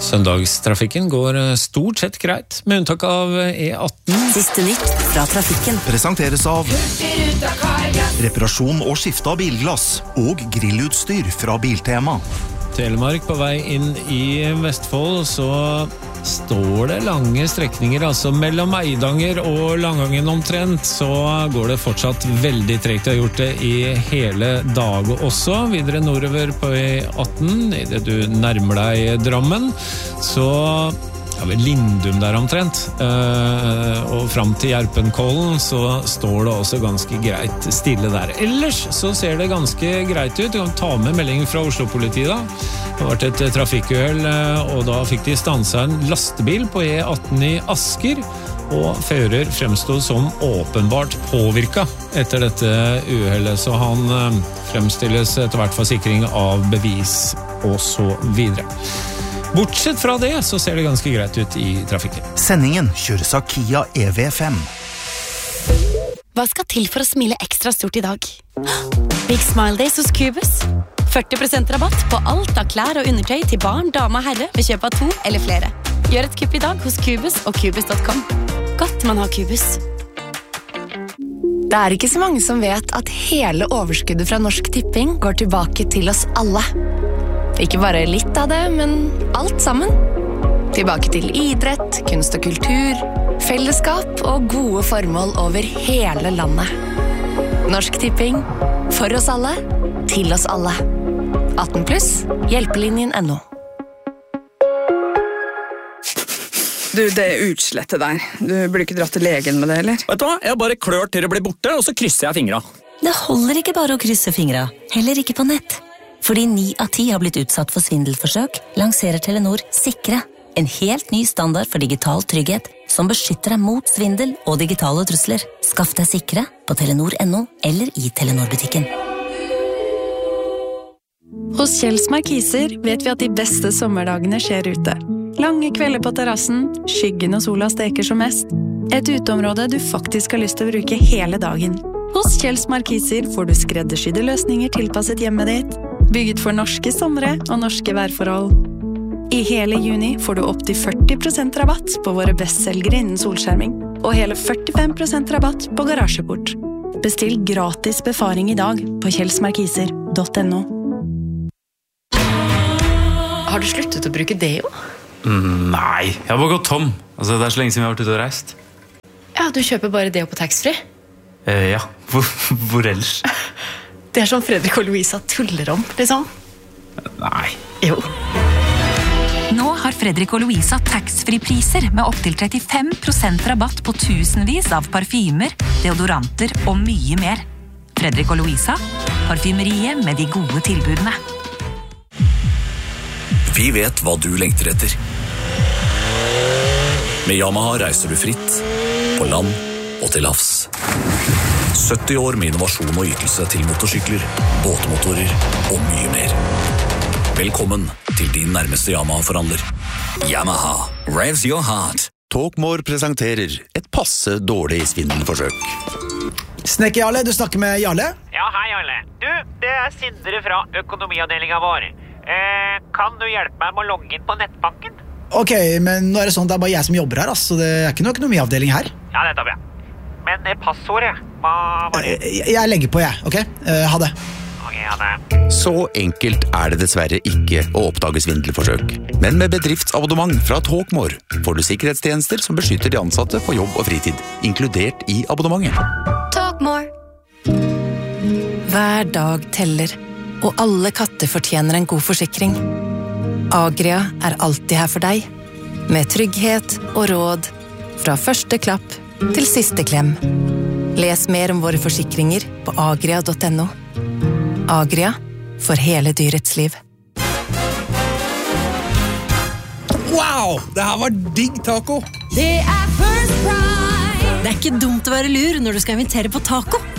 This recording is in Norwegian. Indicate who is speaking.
Speaker 1: Søndagstrafikken går stort sett greit, med unntak av E18.
Speaker 2: Siste nytt fra trafikken.
Speaker 3: Presenteres av reparasjon og skifte av bilglass og grillutstyr fra Biltema.
Speaker 1: Telemark på vei inn i Vestfold, så står det lange strekninger, altså mellom Eidanger og Langangen omtrent, så går det fortsatt veldig tregt. Jeg har gjort det i hele dag også. Videre nordover på E18, i det du nærmer deg Drammen, så ja, ved Lindum der omtrent, og frem til Gjerpenkollen så står det også ganske greit stille der. Ellers så ser det ganske greit ut. Du kan ta med meldingen fra Oslo-politiet da. Det har vært et trafikkuhell, og da fikk de stanset en lastebil på E18 i Asker, og fører fremstod som åpenbart påvirket etter dette uhellet, så han fremstilles etter hvert for sikring av bevis og så videre. Bortsett fra det, så ser det ganske greit ut i trafikken.
Speaker 3: Sendingen kjøres av Kia EV5.
Speaker 2: Hva skal til for å smile ekstra stort i dag? Big Smile Days hos Cubus. 40% rabatt på alt av klær og undertøy til barn, dame og herre ved kjøp av 2 eller flere. Gjør et kupp i dag hos Cubus og Cubus.com. Godt man har Cubus.
Speaker 4: Det er ikke så mange som vet at hele overskuddet fra Norsk Tipping går tilbake til oss alle. Ikke bare litt av det, men alt sammen. Tilbake til idrett, kunst og kultur, fellesskap og gode formål over hele landet. Norsk Tipping. For oss alle. Til oss alle. 18+, hjelpelinjen.no.
Speaker 5: Du, det utslettet der. Du burde ikke dratt til legen med det, eller?
Speaker 6: Vet du hva? Jeg bare klør til det blir borte, og så krysser jeg fingra.
Speaker 7: Det holder ikke bare å krysse fingra, heller ikke på nett. Fordi 9 av 10 har blitt utsatt for svindelforsøk, lanserer Telenor Sikre. En helt ny standard for digital trygghet, som beskytter deg mot svindel og digitale trusler. Skaff deg Sikre på Telenor.no eller i Telenor-butikken.
Speaker 8: Hos Kjells Markiser vet vi at de beste sommerdagene skjer ute. Lange kvelder på terrassen, skyggen og sola steker som mest. Et uteområde du faktisk har lyst til å bruke hele dagen. Hos Kjells Markiser får du skreddersydde løsninger tilpasset hjemmet ditt, bygget for norske sommere og norske værforhold. I hele juni får du opp til 40% rabatt på våre bestselgere innen solskjerming, og hele 45% rabatt på garasjeport. Bestill gratis befaring i dag på kjellsmarkiser.no.
Speaker 4: Har du sluttet å bruke deo?
Speaker 9: Nei, jeg har bare gått tom. Altså, det er så lenge siden vi har vært ute og reist.
Speaker 4: Ja, du kjøper bare deo på taxfree.
Speaker 9: Ja, hvor ellers?
Speaker 4: Det er som Fredrik og Louisa tuller om, liksom.
Speaker 9: Nei.
Speaker 4: Jo.
Speaker 7: Nå har Fredrik og Louisa taxfree-priser med opp til 35% rabatt på tusenvis av parfymer, deodoranter og mye mer. Fredrik og Louisa, parfymeriet med de gode tilbudene.
Speaker 10: Vi vet hva du lengter etter. Med Yamaha reiser du fritt, på land og til havs. 70 år med innovasjon og ytelse til motorsykler, båtmotorer og mye mer. Velkommen til din nærmeste Yamaha-forhandler. Yamaha, revs your heart.
Speaker 3: Talkmore presenterer et passe dårlig svindelforsøk.
Speaker 11: Snekker Jarle, du snakker med Jarle?
Speaker 12: Ja, hei Jarle. Du, det er Sindre fra økonomiavdelingen vår. Kan du hjelpe meg med å logge inn på nettbanken?
Speaker 11: Ok, men nå er det sånn at det er bare jeg som jobber her, så det er ikke noe økonomiavdeling her.
Speaker 12: Ja, det tar vi. Men passordet, hva var det?
Speaker 11: Jeg legger på, ok? Ha det.
Speaker 12: Ok, ha det.
Speaker 3: Så enkelt er det dessverre ikke å oppdage svindelforsøk. Men med bedriftsabonnement fra Talkmore får du sikkerhetstjenester som beskytter de ansatte på jobb og fritid, inkludert i abonnementet.
Speaker 4: Talkmore. Hver dag teller, og alle katter fortjener en god forsikring. Agria er alltid her for deg, med trygghet og råd, fra første klapp til siste klem. Les mer om våre forsikringer på agria.no. Agria, for hele dyrets liv.
Speaker 11: Wow, det her var digg taco!
Speaker 7: Det er First Price! Det er ikke dumt å være lur når du skal invitere på taco.